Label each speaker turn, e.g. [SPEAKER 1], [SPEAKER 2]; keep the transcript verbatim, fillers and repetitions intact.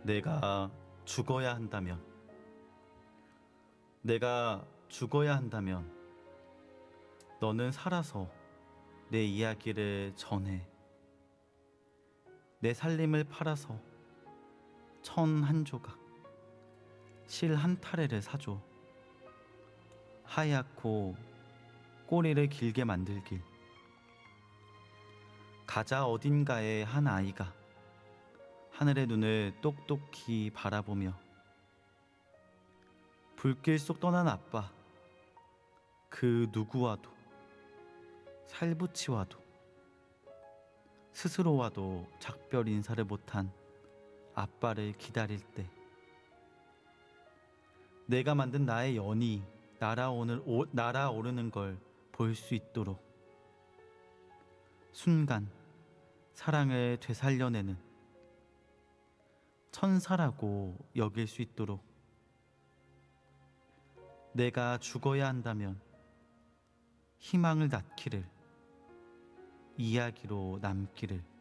[SPEAKER 1] 내가 죽어야 한다면, 내가 죽어야 한다면, 너는 살아서 내 이야기를 전해. 내 살림을 팔아서 천 한 조각, 실 한 타래를 사줘. 하얗고 꼬리를 길게 만들길. 가자 어딘가에 한 아이가 하늘의 눈을 똑똑히 바라보며 불길 속 떠난 아빠, 그 누구와도, 살부치와도, 스스로와도 작별 인사를 못한 아빠를 기다릴 때, 내가 만든 나의 연이 날아오는, 오, 날아오르는 걸 볼 수 있도록 순간 사랑을 되살려내는 천사라고 여길 수 있도록 내가 죽어야 한다면 희망을 낳기를, 이야기로 남기를.